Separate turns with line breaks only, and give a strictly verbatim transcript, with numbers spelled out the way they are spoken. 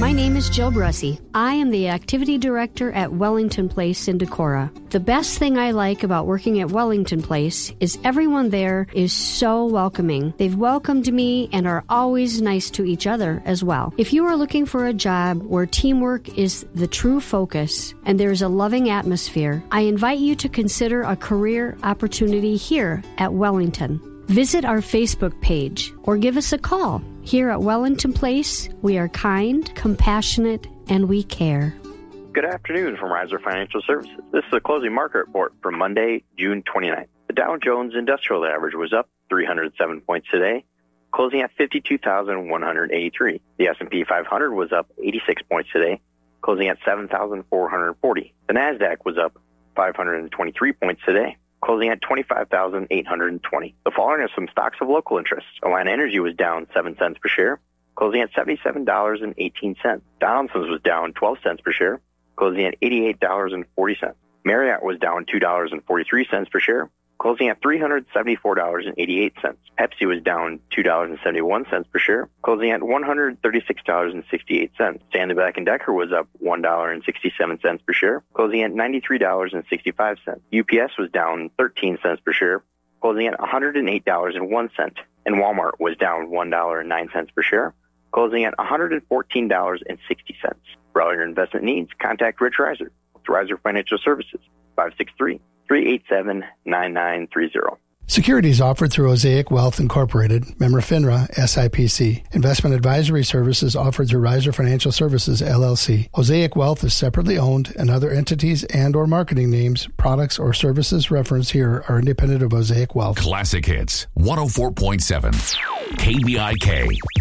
My name is Jill Bressy. I am the Activity Director at Wellington Place in Decorah. The best thing I like about working at Wellington Place is everyone there is so welcoming. They've welcomed me and are always nice to each other as well. If you are looking for a job where teamwork is the true focus and there is a loving atmosphere, I invite you to consider a career opportunity here at Wellington. Visit our Facebook page or give us a call. Here at Wellington Place, we are kind, compassionate, and we care.
Good afternoon from Riser Financial Services. This is a closing market report for Monday, June twenty-ninth. The Dow Jones Industrial Average was up three hundred seven points today, closing at fifty-two thousand one hundred eighty-three. The S and P five hundred was up eighty-six points today, closing at seven thousand four hundred forty. The Nasdaq was up five hundred twenty-three points today, closing at twenty-five thousand eight hundred twenty. The following are some stocks of local interest. Alliant Energy was down seven cents per share, closing at seventy-seven dollars and eighteen cents. Donaldson's was down twelve cents per share, closing at eighty-eight dollars and forty cents. Marriott was down two dollars and forty-three cents per share, closing at three hundred seventy-four dollars and eighty-eight cents. Pepsi was down two dollars and seventy-one cents per share, closing at one hundred thirty-six dollars and sixty-eight cents. Stanley Black and Decker was up one dollar and sixty-seven cents per share, closing at ninety-three dollars and sixty-five cents. U P S was down thirteen cents per share, closing at one hundred eight dollars and one cent. And Walmart was down one dollar and nine cents per share, closing at one hundred fourteen dollars and sixty cents. For all your investment needs, contact Rich Riser with Riser Financial Services, five six three, three eight seven, nine nine three zero.
Securities offered through Osaic Wealth Incorporated, member FINRA, S I P C. Investment advisory services offered through Riser Financial Services, L L C. Osaic Wealth is separately owned, and other entities and or marketing names, products, or services referenced here are independent of Osaic Wealth.
Classic Hits, one oh four point seven, K B I K.